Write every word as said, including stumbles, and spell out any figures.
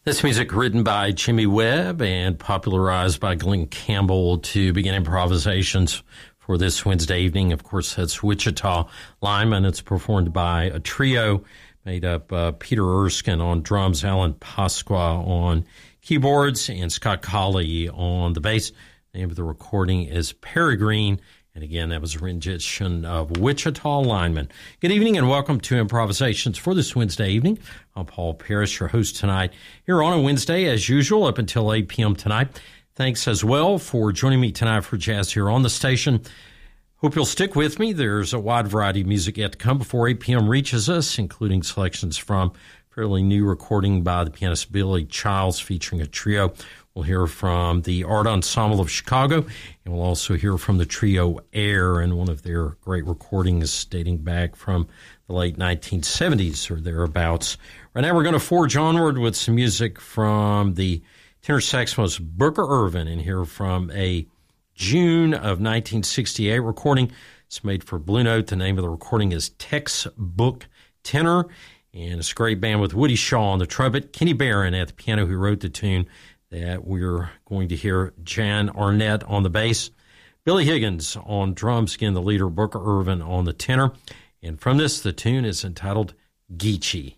This music written by Jimmy Webb and popularized by Glenn Campbell to begin improvisations for this Wednesday evening. Of course, that's Wichita Lineman. It's performed by a trio made up uh, Peter Erskine on drums, Alan Pasqua on keyboards, and Scott Colley on the bass. The name of the recording is Peregrine. And again, that was a rendition of Wichita Lineman. Good evening and welcome to Improvisations for this Wednesday evening. I'm Paul Parrish, your host tonight, here on a Wednesday, as usual, up until eight p.m. tonight. Thanks as well for joining me tonight for jazz here on the station. Hope you'll stick with me. There's a wide variety of music yet to come before eight p.m. reaches us, including selections from fairly new recording by the pianist Billy Childs featuring a trio. We'll hear from the Art Ensemble of Chicago, and we'll also hear from the trio Air and one of their great recordings dating back from the late nineteen seventies or thereabouts. Right now we're going to forge onward with some music from the tenor saxophonist Booker Ervin and hear from a June of nineteen sixty-eight recording. It's made for Blue Note. The name of the recording is Textbook Tenor, and it's a great band with Woody Shaw on the trumpet, Kenny Barron at the piano, who wrote the tune that we're going to hear, Jan Arnett on the bass, Billy Higgins on drums, again the leader, Booker Ervin on the tenor. And from this, the tune is entitled Geechee.